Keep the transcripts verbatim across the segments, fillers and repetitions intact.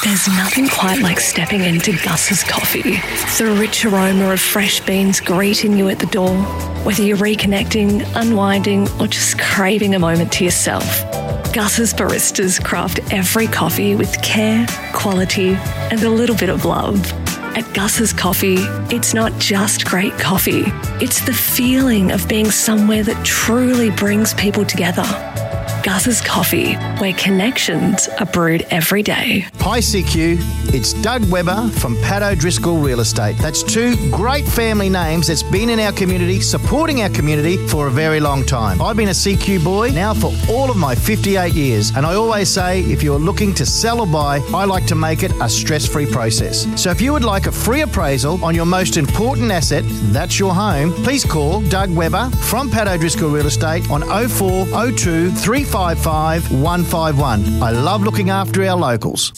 There's nothing quite like stepping into Gus's Coffee. The rich aroma of fresh beans greeting you at the door. Whether you're reconnecting, unwinding, or just craving a moment to yourself, Gus's baristas craft every coffee with care, quality, and a little bit of love. At Gus's Coffee, it's not just great coffee. It's the feeling of being somewhere that truly brings people together. Gus's Coffee, where connections are brewed every day. Hi C Q, it's Doug Webber from Pat O'Driscoll Real Estate. That's two great family names that's been in our community, supporting our community for a very long time. I've been a C Q boy now for all of my fifty-eight years, and I always say if you're looking to sell or buy, I like to make it a stress-free process. So if you would like a free appraisal on your most important asset, that's your home, please call Doug Webber from Pat O'Driscoll Real Estate on oh four oh two, three five five, one five one. I love looking after our locals.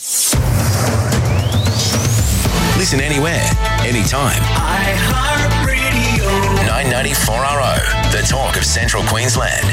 Listen anywhere, anytime. iHeartRadio. nine ninety-four R O, the talk of Central Queensland.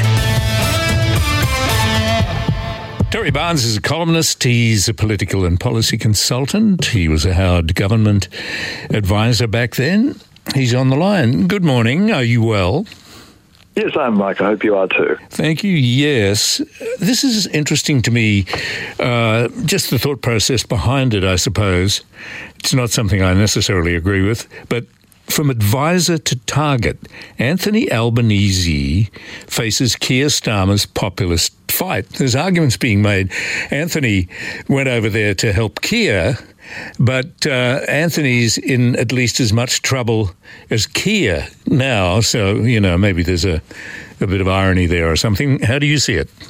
Terry Barnes is a columnist. He's a political and policy consultant. He was a Howard government advisor back then. He's on the line. Good morning. Are you well? Yes, I'm Mike. I hope you are too. Thank you. Yes. This is interesting to me, uh, just the thought process behind it, I suppose. It's not something I necessarily agree with, but from advisor to target, Anthony Albanese faces Keir Starmer's populist fight. There's arguments being made. Anthony went over there to help Keir, but uh, Anthony's in at least as much trouble as Keir now. So, you know, maybe there's a, a bit of irony there or something. How do you see it?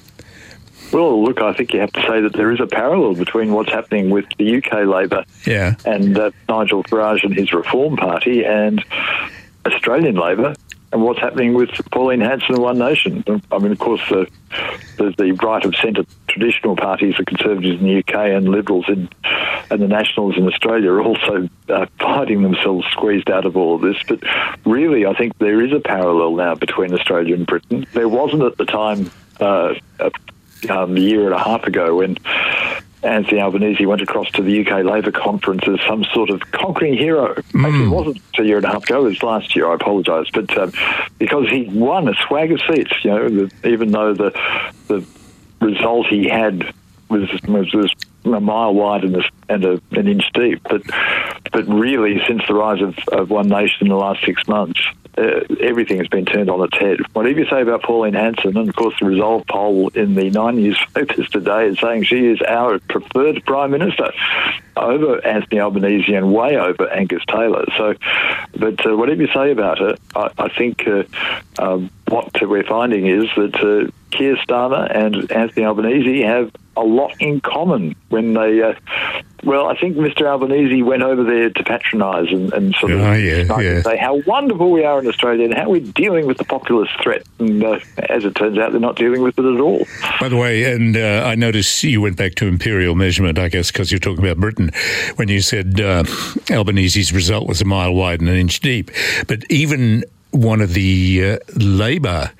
Well, look, I think you have to say that there is a parallel between what's happening with the U K Labor yeah. and uh, Nigel Farage and his Reform Party and Australian Labor and what's happening with Pauline Hanson and One Nation. I mean, of course, the, the, the right of centre traditional parties, the Conservatives in the U K and Liberals in, and the Nationals in Australia are also uh, finding themselves squeezed out of all of this. But really, I think there is a parallel now between Australia and Britain. There wasn't at the time uh, a Um, a year and a half ago when Anthony Albanese went across to the U K Labor conference as some sort of conquering hero. Mm. Actually, it wasn't a year and a half ago, it was last year, I apologise. But um, because he won a swag of seats, you know, the, even though the the result he had was, was, was a mile wide and, a, and a, an inch deep. But, but really, since the rise of, of One Nation in the last six months, Uh, everything has been turned on its head. Whatever you say about Pauline Hanson, and of course the Resolve poll in the Nine newspapers today is saying she is our preferred Prime Minister over Anthony Albanese and way over Angus Taylor. So, but uh, whatever you say about her, I, I think uh, um, what we're finding is that uh, Keir Starmer and Anthony Albanese have a lot in common when they... Uh, well, I think Mister Albanese went over there to patronise and, and sort of oh, yeah, yeah. say how wonderful we are in Australia and how we're dealing with the populist threat. And uh, as it turns out, they're not dealing with it at all. By the way, and uh, I noticed you went back to imperial measurement, I guess, because you're talking about Britain, when you said uh, Albanese's result was a mile wide and an inch deep. But even one of the uh, Labor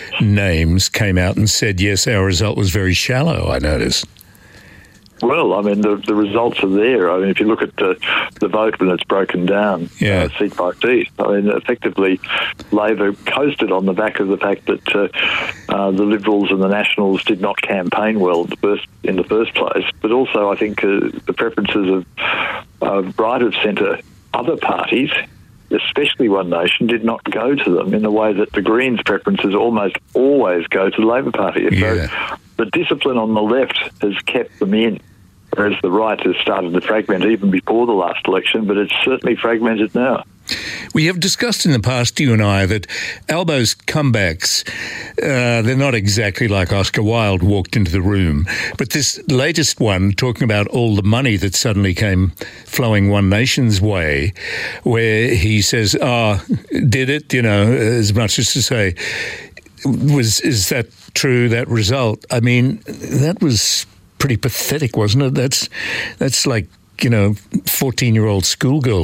names came out and said, yes, our result was very shallow, I noticed. Well, I mean, the, the results are there. I mean, if you look at the, the vote when it's broken down, yeah. uh, seat by seat, I mean, effectively, Labor coasted on the back of the fact that uh, uh, the Liberals and the Nationals did not campaign well in the first, in the first place. But also, I think uh, the preferences of uh, right of centre other parties, especially One Nation, did not go to them in the way that the Greens' preferences almost always go to the Labor Party. And yeah. so the discipline on the left has kept them in, whereas the right has started to fragment even before the last election, but it's certainly fragmented now. We have discussed in the past, you and I, that Albo's comebacks, uh, they're not exactly like Oscar Wilde walked into the room. But this latest one, talking about all the money that suddenly came flowing One Nation's way, where he says, oh, did it, you know, as much as to say, was is that true, that result? I mean, that was pretty pathetic, wasn't it? That's, that's like, you know, fourteen-year-old schoolgirl